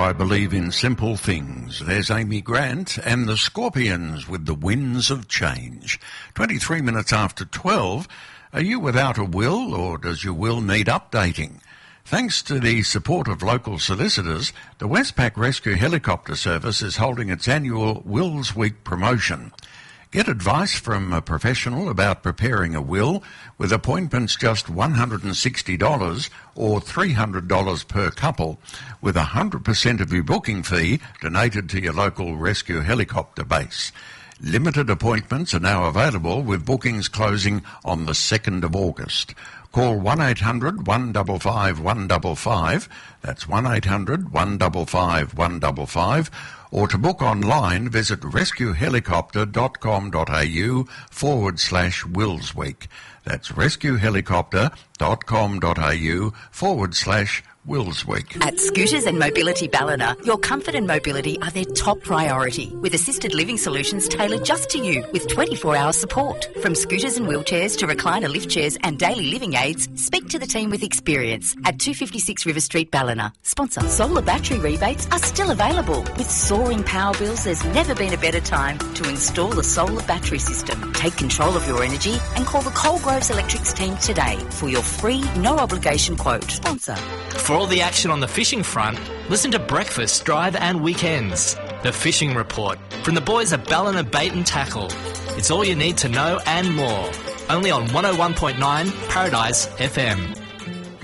I believe in simple things. There's Amy Grant and the Scorpions with the Winds of Change. 23 minutes after 12. Are you without a will, or does your will need updating? Thanks to the support of local solicitors, the Westpac Rescue Helicopter Service is holding its annual Wills Week promotion. Get advice from a professional about preparing a will with appointments just $160 or $300 per couple, with 100% of your booking fee donated to your local rescue helicopter base. Limited appointments are now available, with bookings closing on the 2nd of August. Call 1-800-155-155, that's 1-800-155-155, or to book online, visit rescuehelicopter.com.au/Willsweek. That's rescuehelicopter.com.au/Willsweek. At Scooters and Mobility Ballina, your comfort and mobility are their top priority, with assisted living solutions tailored just to you with 24-hour support. From scooters and wheelchairs to recliner lift chairs and daily living aids, speak to the team with experience at 256 River Street, Ballina. Sponsor. Solar battery rebates are still available. With soaring power bills, there's never been a better time to install a solar battery system. Take control of your energy and call the Coalgroves Electrics team today for your free, no-obligation quote. Sponsor. For all the action on the fishing front, listen to Breakfast, Drive and Weekends. The Fishing Report from the boys at Ballina Bait and Tackle. It's all you need to know and more. Only on 101.9 Paradise FM.